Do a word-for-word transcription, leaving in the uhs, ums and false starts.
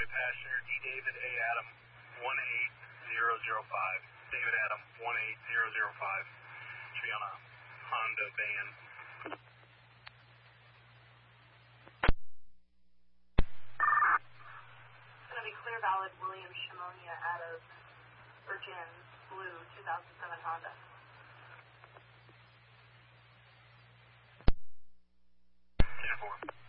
runway passenger D David A Adam one eight zero zero five. David Adam one eight zero zero five. Should be on a Honda van. It's going to be Clear Valid William Shimonia out of Virgin Blue two thousand seven Honda. ten four.